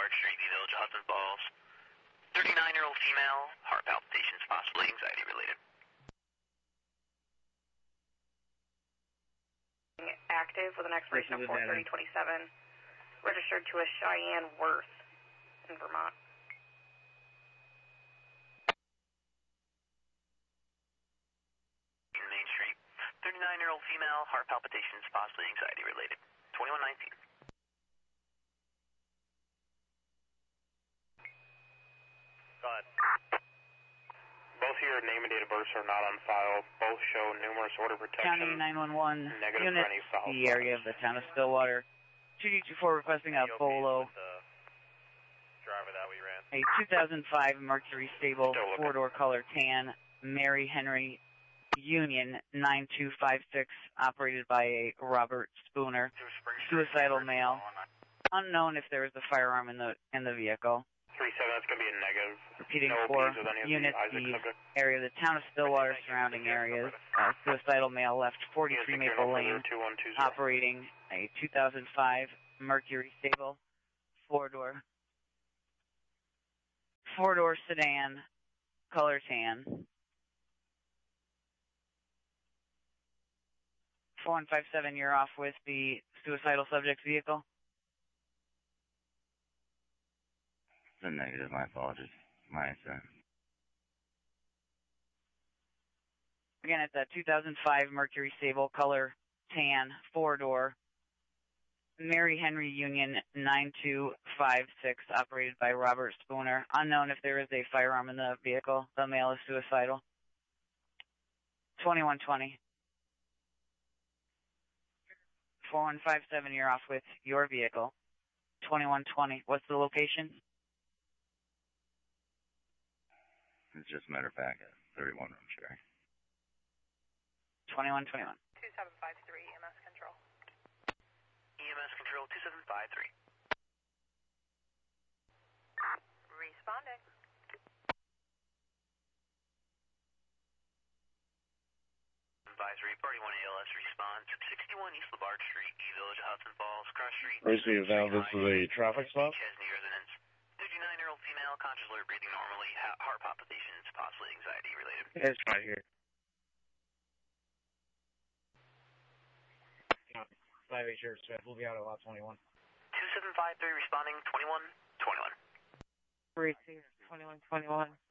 Boulevard Street, the Village of Hudson Falls. 39-year-old female, heart palpitations, possibly anxiety related. Active with an expiration of 4/30/27, registered to a Cheyenne Worth in Vermont. Main Street, 39-year-old female, heart palpitations, possibly anxiety related. 2119. Go ahead. Both your name and date of birth are not on file. Both show numerous order protection. County 911 Negative unit, for any foul the area of the town of Stillwater. 224 requesting a Bolo, Driver that we ran. a 2005 Mercury Stable, four-door color tan, Mary Henry Union 9256, operated by a Robert Spooner. Suicidal male. Unknown if there is a firearm in the vehicle. 37, that's going to be a negative. Repeating no for with any of unit the the area of the town of Stillwater, surrounding areas. Suicidal male left 43 Maple Lane, operating a 2005 Mercury Stable, four-door sedan, color tan. 4157, you're off with the suicidal subject's vehicle. It's a negative, my apologies. My answer. Again, it's a 2005 Mercury Stable, color tan, four-door, Mary Henry Union 9256, operated by Robert Spooner. Unknown if there is a firearm in the vehicle. The male is suicidal. 2120. 4157, you're off with your vehicle. 2120. What's the location? It's just matter of fact, 31 room Cherry. 2121. 2753, EMS Control. EMS Control 2753. Responding. Advisory, Party 1 ALS response, 61 East Labard Street, the Village of Hudson Falls, Cross Street. Basically, now this is a traffic stop. Chesney residence. 59-year-old female, conscious alert, breathing normally, heart palpitations, possibly anxiety related. It's right here. 5-8 Sheriff Smith, we'll be out at lot 21. 2753 responding, 2121. 2121.